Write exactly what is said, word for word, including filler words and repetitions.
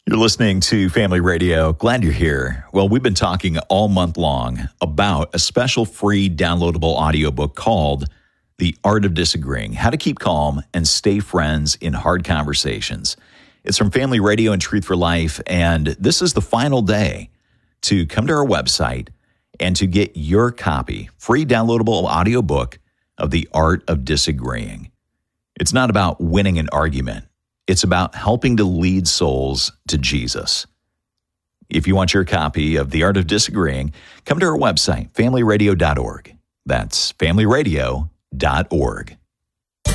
You're listening to Family Radio. Glad you're here. Well, we've been talking all month long about a special free downloadable audiobook called The Art of Disagreeing, How to Keep Calm and Stay Friends in Hard Conversations. It's from Family Radio and Truth for Life, and this is the final day to come to our website and to get your copy, free downloadable audiobook of The Art of Disagreeing. It's not about winning an argument. It's about helping to lead souls to Jesus. If you want your copy of The Art of Disagreeing, come to our website, family radio dot org. That's family radio dot org.